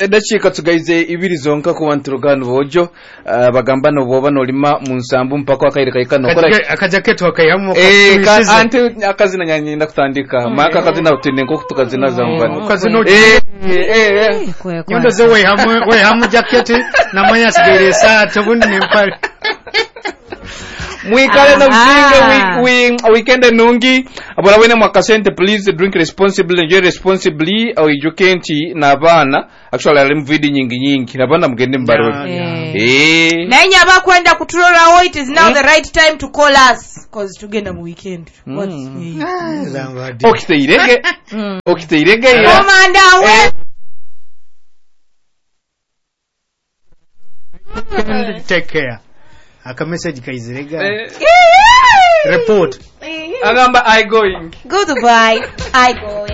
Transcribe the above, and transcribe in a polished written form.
edachika tugaize ibiri zonka ku bantu rugano bojo bagamba no boba no lima mu nsambu mpaka akaire kayika no kora akajaketo akayamu ante akazina nyanyinda kutandika maka akazina utende nko kutukazina zambana akazina nyondo zo we hamu jaketi na manya sigere saa tobundi nempale mwikale na mzinga weekend nungi abona wena mwakasente please drink responsibly enjoy responsibly au ijukenti na bana actually alim video nyingi na bana mgende mbaro na nya bakwenda kutulola wo it is now the right time to call us cause tugenda mu weekend okiteirege komanda we take care aka message kaizirega report agamba I going go Dubai I going